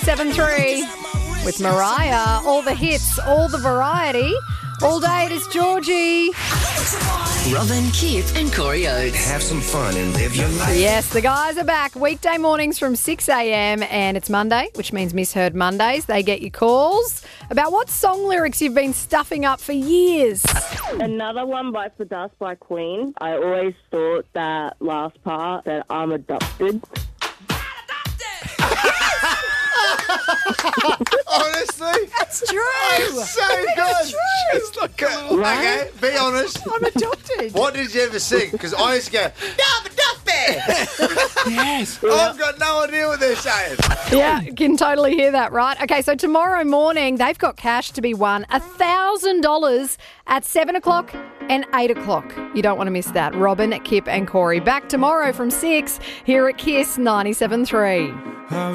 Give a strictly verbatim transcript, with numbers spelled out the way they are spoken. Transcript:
seven three with Mariah. All the hits, all the variety. All day it is Georgie. Robin, Kip and Corey Oates. Have some fun and live your life. Yes, the guys are back weekday mornings from six a.m. and it's Monday, which means Misheard Mondays. They get your calls about what song lyrics you've been stuffing up for years. Another one, Bites the Dust by Queen. I always thought that last part, that I'm adopted. Honestly, That's true. it's so good. It's not good. Okay, be honest. I'm adopted. What did you ever sing? Because I used to go, I'm adopted. Yes. I've got no idea what they're saying. Yeah, can totally hear that, right? Okay, so tomorrow morning, they've got cash to be won, one thousand dollars at seven o'clock and eight o'clock. You don't want to miss that. Robin, Kip and Corey back tomorrow from six here at Kiss ninety-seven point three.